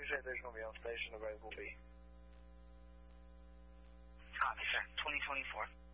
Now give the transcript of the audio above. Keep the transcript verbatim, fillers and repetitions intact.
say there's going to be on station available B. Copy, sir. twenty twenty-four.